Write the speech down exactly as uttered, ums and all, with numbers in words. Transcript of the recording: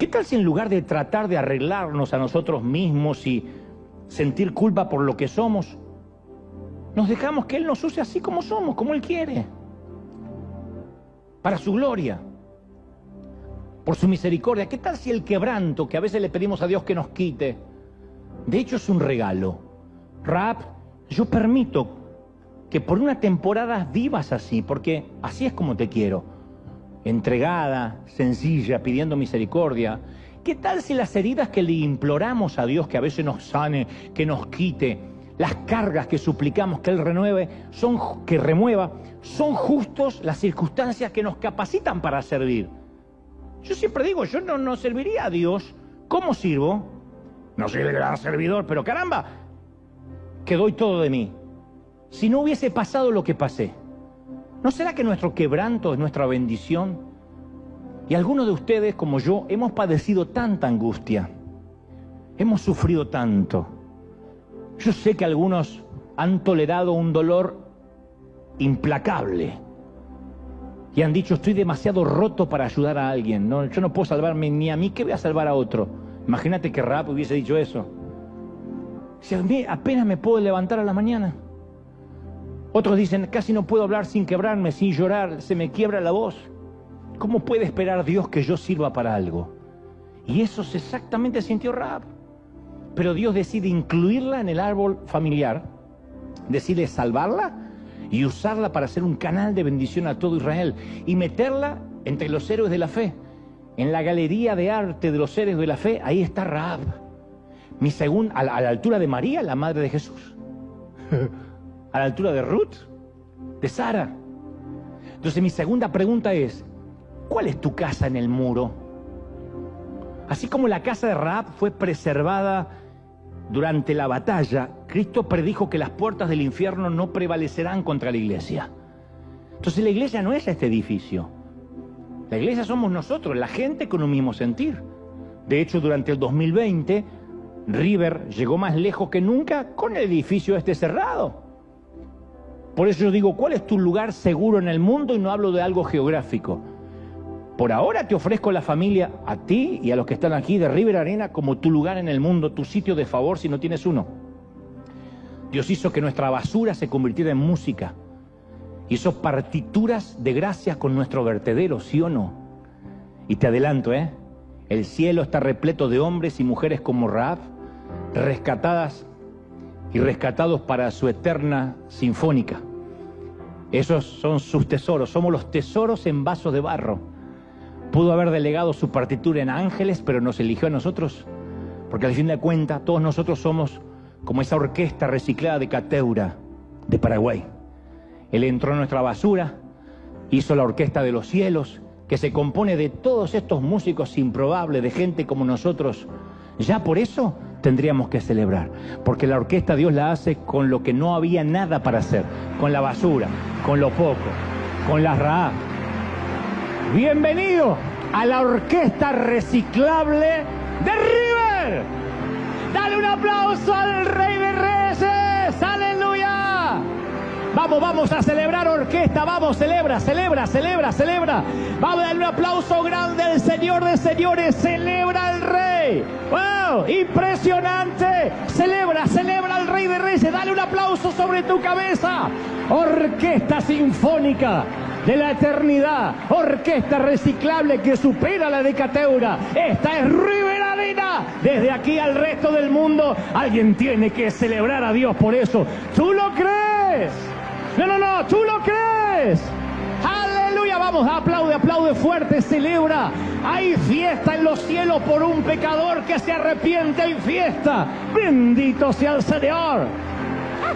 ¿Qué tal si en lugar de tratar de arreglarnos a nosotros mismos y sentir culpa por lo que somos, nos dejamos que Él nos use así como somos, como Él quiere, para su gloria, por su misericordia? ¿Qué tal si el quebranto que a veces le pedimos a Dios que nos quite, de hecho es un regalo? Rahab, yo permito que por una temporada vivas así, porque así es como te quiero, entregada, sencilla, pidiendo misericordia. ¿Qué tal si las heridas que le imploramos a Dios que a veces nos sane, que nos quite, las cargas que suplicamos que Él renueve, son, que remueva, son justos las circunstancias que nos capacitan para servir? Yo siempre digo, yo no, no serviría a Dios. ¿Cómo sirvo? No soy el gran servidor, pero caramba, que doy todo de mí. Si no hubiese pasado lo que pasé, ¿no será que nuestro quebranto es nuestra bendición? Y algunos de ustedes, como yo, hemos padecido tanta angustia, hemos sufrido tanto. Yo sé que algunos han tolerado un dolor implacable y han dicho, estoy demasiado roto para ayudar a alguien. No, yo no puedo salvarme ni a mí, ¿qué voy a salvar a otro? Imagínate que Rahab hubiese dicho eso. Si a mí apenas me puedo levantar a la mañana. Otros dicen, casi no puedo hablar sin quebrarme, sin llorar, se me quiebra la voz. ¿Cómo puede esperar Dios que yo sirva para algo? Y eso es exactamente sintió Rahab. Pero Dios decide incluirla en el árbol familiar, decide salvarla y usarla para ser un canal de bendición a todo Israel y meterla entre los héroes de la fe. En la galería de arte de los héroes de la fe, ahí está Rahab. Mi segunda, a la, a la altura de María, la madre de Jesús. A la altura de Ruth, de Sara. Entonces mi segunda pregunta es, ¿cuál es tu casa en el muro? Así como la casa de Rahab fue preservada durante la batalla, Cristo predijo que las puertas del infierno no prevalecerán contra la iglesia. Entonces la iglesia no es este edificio. La iglesia somos nosotros, la gente con un mismo sentir. De hecho, durante el dos mil veinte, River llegó más lejos que nunca con el edificio este cerrado. Por eso yo digo, ¿cuál es tu lugar seguro en el mundo? Y no hablo de algo geográfico. Por ahora te ofrezco la familia, a ti y a los que están aquí de River Arena, como tu lugar en el mundo, tu sitio de favor si no tienes uno. Dios hizo que nuestra basura se convirtiera en música. Hizo partituras de gracias con nuestro vertedero, ¿sí o no? Y te adelanto, ¿eh? El cielo está repleto de hombres y mujeres como Rahab, rescatadas y rescatados para su eterna sinfónica. Esos son sus tesoros, somos los tesoros en vasos de barro. Pudo haber delegado su partitura en ángeles, pero nos eligió a nosotros, porque al fin de cuentas todos nosotros somos como esa orquesta reciclada de Cateura, de Paraguay. Él entró en nuestra basura, hizo la orquesta de los cielos, que se compone de todos estos músicos improbables, de gente como nosotros. Ya por eso tendríamos que celebrar, porque la orquesta Dios la hace con lo que no había nada para hacer, con la basura, con lo poco, con las Rahab. Bienvenido a la orquesta reciclable de River. Dale un aplauso al Rey de Reyes. ¡Aleluya! Vamos, vamos a celebrar, orquesta. Vamos, celebra, celebra, celebra, celebra. Vamos a darle un aplauso grande al Señor de señores. Celebra al Rey. ¡Wow! Impresionante. Celebra, celebra al Rey de Reyes. Dale un aplauso sobre tu cabeza. Orquesta sinfónica de la eternidad, orquesta reciclable que supera la de Cateura. Esta es River Arena. Desde aquí al resto del mundo, alguien tiene que celebrar a Dios por eso. ¿Tú lo crees? No, no, no, ¿tú lo crees? ¡Aleluya! Vamos, aplaude, aplaude fuerte, celebra. Hay fiesta en los cielos por un pecador que se arrepiente. Hay fiesta. Bendito sea el Señor.